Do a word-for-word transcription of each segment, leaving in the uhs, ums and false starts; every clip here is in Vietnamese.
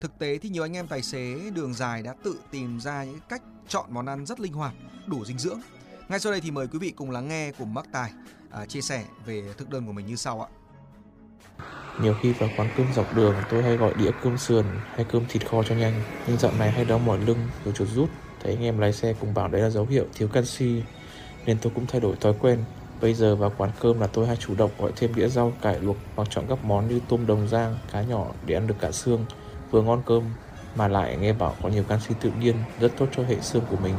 Thực tế thì nhiều anh em tài xế đường dài đã tự tìm ra những cách chọn món ăn rất linh hoạt, đủ dinh dưỡng. Ngay sau đây thì mời quý vị cùng lắng nghe cùng bác Tài à, chia sẻ về thực đơn của mình như sau ạ. Nhiều khi vào quán cơm dọc đường tôi hay gọi đĩa cơm sườn hay cơm thịt kho cho nhanh, nhưng dạo này hay đau mỏi lưng rồi chuột rút. Thấy anh em lái xe cùng bảo đấy là dấu hiệu thiếu canxi nên tôi cũng thay đổi thói quen. Bây giờ vào quán cơm là tôi hay chủ động gọi thêm đĩa rau cải luộc hoặc chọn các món như tôm đồng rang, cá nhỏ để ăn được cả xương, vừa ngon cơm mà lại nghe bảo có nhiều canxi tự nhiên, rất tốt cho hệ xương của mình.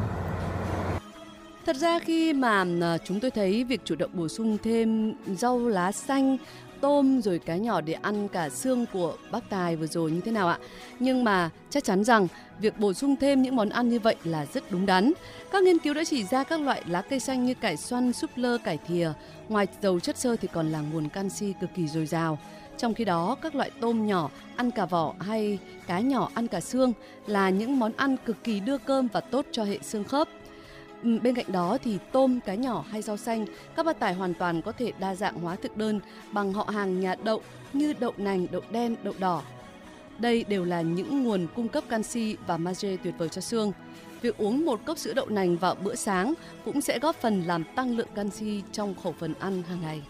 Thật ra khi mà chúng tôi thấy việc chủ động bổ sung thêm rau lá xanh, tôm rồi cá nhỏ để ăn cả xương của bác Tài vừa rồi như thế nào ạ? Nhưng mà chắc chắn rằng việc bổ sung thêm những món ăn như vậy là rất đúng đắn. Các nghiên cứu đã chỉ ra các loại lá cây xanh như cải xoăn, súp lơ, cải thìa, ngoài giàu chất xơ thì còn là nguồn canxi cực kỳ dồi dào. Trong khi đó, các loại tôm nhỏ ăn cả vỏ hay cá nhỏ ăn cả xương là những món ăn cực kỳ đưa cơm và tốt cho hệ xương khớp. Bên cạnh đó thì tôm, cá nhỏ hay rau xanh, các bác Tài hoàn toàn có thể đa dạng hóa thực đơn bằng họ hàng nhà đậu như đậu nành, đậu đen, đậu đỏ. Đây đều là những nguồn cung cấp canxi và magie tuyệt vời cho xương. Việc uống một cốc sữa đậu nành vào bữa sáng cũng sẽ góp phần làm tăng lượng canxi trong khẩu phần ăn hàng ngày.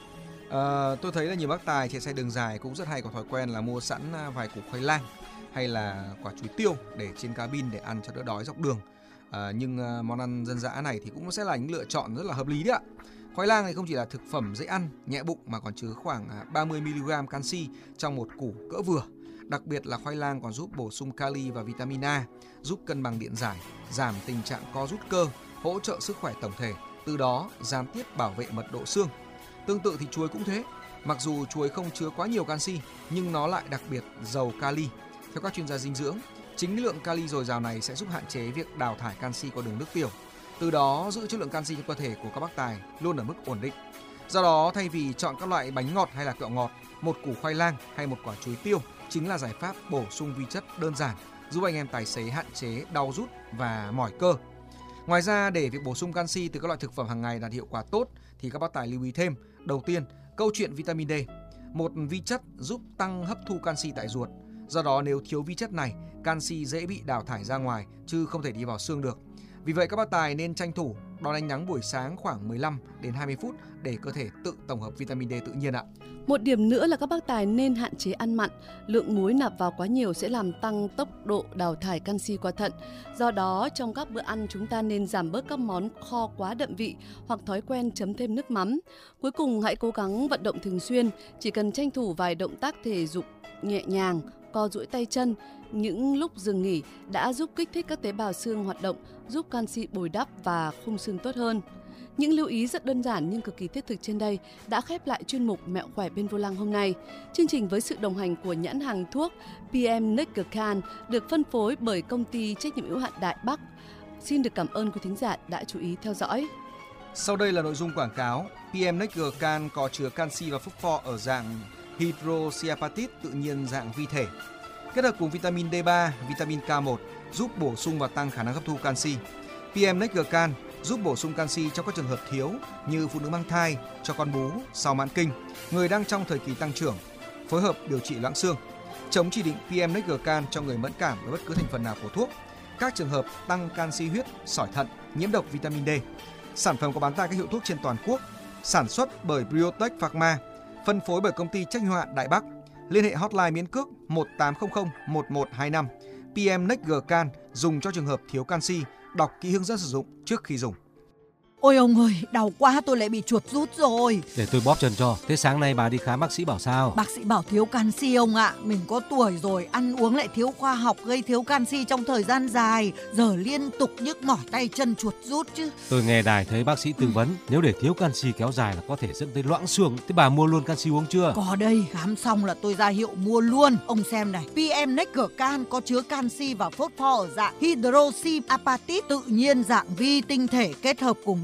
À, tôi thấy là nhiều bác Tài chạy xe đường dài cũng rất hay có thói quen là mua sẵn vài củ khoai lang hay là quả chuối tiêu để trên cabin để ăn cho đỡ đói dọc đường. À, nhưng uh, món ăn dân dã này thì cũng sẽ là những lựa chọn rất là hợp lý đấy ạ. Khoai lang thì không chỉ là thực phẩm dễ ăn, nhẹ bụng mà còn chứa khoảng ba mươi mi-li-gam canxi trong một củ cỡ vừa. Đặc biệt là khoai lang còn giúp bổ sung kali và vitamin A, giúp cân bằng điện giải, giảm tình trạng co rút cơ, hỗ trợ sức khỏe tổng thể, từ đó gián tiếp bảo vệ mật độ xương. Tương tự thì chuối cũng thế. Mặc dù chuối không chứa quá nhiều canxi nhưng nó lại đặc biệt giàu kali. Theo các chuyên gia dinh dưỡng, chính lượng kali dồi dào này sẽ giúp hạn chế việc đào thải canxi qua đường nước tiểu, từ đó giữ chất lượng canxi trong cơ thể của các bác Tài luôn ở mức ổn định. Do đó, thay vì chọn các loại bánh ngọt hay là kẹo ngọt, một củ khoai lang hay một quả chuối tiêu chính là giải pháp bổ sung vi chất đơn giản, giúp anh em tài xế hạn chế đau rút và mỏi cơ. Ngoài ra, để việc bổ sung canxi từ các loại thực phẩm hàng ngày đạt hiệu quả tốt thì các bác Tài lưu ý thêm. Đầu tiên, câu chuyện vitamin D, một vi chất giúp tăng hấp thu canxi tại ruột. Do đó nếu thiếu vi chất này, canxi dễ bị đào thải ra ngoài chứ không thể đi vào xương được. Vì vậy các bác Tài nên tranh thủ đón ánh nắng buổi sáng khoảng mười lăm đến hai mươi phút để cơ thể tự tổng hợp vitamin D tự nhiên ạ. Một điểm nữa là các bác Tài nên hạn chế ăn mặn. Lượng muối nạp vào quá nhiều sẽ làm tăng tốc độ đào thải canxi qua thận. Do đó trong các bữa ăn chúng ta nên giảm bớt các món kho quá đậm vị hoặc thói quen chấm thêm nước mắm. Cuối cùng hãy cố gắng vận động thường xuyên, chỉ cần tranh thủ vài động tác thể dục nhẹ nhàng, co duỗi tay chân những lúc dừng nghỉ đã giúp kích thích các tế bào xương hoạt động, giúp canxi bồi đắp và khung xương tốt hơn. Những lưu ý rất đơn giản nhưng cực kỳ thiết thực trên đây đã khép lại chuyên mục Mẹo khỏe bên vô lăng hôm nay. Chương trình với sự đồng hành của nhãn hàng thuốc pê em Neckercan được phân phối bởi công ty trách nhiệm hữu hạn Đại Bắc. Xin được cảm ơn quý thính giả đã chú ý theo dõi. Sau đây là nội dung quảng cáo. pê em Neckercan có chứa canxi và phosphor ở dạng hydroxyapatite tự nhiên dạng vi thể, kết hợp cùng vitamin D ba, vitamin K một giúp bổ sung và tăng khả năng hấp thu canxi. pê em Neckercan giúp bổ sung canxi trong các trường hợp thiếu như phụ nữ mang thai, cho con bú, sau mãn kinh, người đang trong thời kỳ tăng trưởng, phối hợp điều trị loãng xương, chống chỉ định pê em Neckercan cho người mẫn cảm với bất cứ thành phần nào của thuốc, các trường hợp tăng canxi huyết, sỏi thận, nhiễm độc vitamin D. Sản phẩm có bán tại các hiệu thuốc trên toàn quốc, sản xuất bởi Biotech Pharma, phân phối bởi công ty trách nhiệm hữu hạn Đại Bắc. Liên hệ hotline miễn cước một tám không không một một hai năm. pê em Neckercan dùng cho trường hợp thiếu canxi. Đọc kỹ hướng dẫn sử dụng trước khi dùng. Ôi ông ơi, đau quá, tôi lại bị chuột rút rồi. Để tôi bóp chân cho. Thế sáng nay bà đi khám bác sĩ bảo sao? Bác sĩ bảo thiếu canxi ông ạ. Mình có tuổi rồi, ăn uống lại thiếu khoa học, gây thiếu canxi trong thời gian dài. Giờ liên tục nhức mỏi tay chân, chuột rút chứ. Tôi nghe đài thấy bác sĩ tư vấn ừ. nếu để thiếu canxi kéo dài là có thể dẫn tới loãng xương. Thế bà mua luôn canxi uống chưa? Có đây, khám xong là tôi ra hiệu mua luôn. Ông xem này, pê em Neckercan có chứa canxi và phosphor ở dạng hydroxyapatite tự nhiên dạng vi tinh thể kết hợp cùng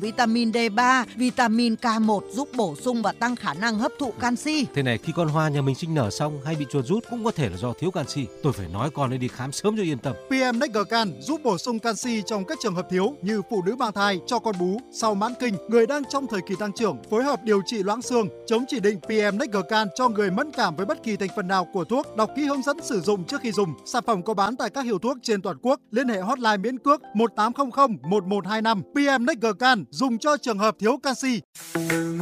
vitamin D ba, vitamin K một giúp bổ sung và tăng khả năng hấp thụ canxi. Thế này, khi con hoa nhà mình sinh nở xong hay bị chuột rút cũng có thể là do thiếu canxi. Tôi phải nói con ấy đi khám sớm cho yên tâm. pê em Necgarcan giúp bổ sung canxi trong các trường hợp thiếu như phụ nữ mang thai, cho con bú, sau mãn kinh, người đang trong thời kỳ tăng trưởng, phối hợp điều trị loãng xương, chống chỉ định pê em Necgarcan cho người mẫn cảm với bất kỳ thành phần nào của thuốc. Đọc kỹ hướng dẫn sử dụng trước khi dùng. Sản phẩm có bán tại các hiệu thuốc trên toàn quốc. Liên hệ hotline miễn cước một tám không không một một hai năm. pê em Necgarcan dùng cho trường hợp thiếu canxi.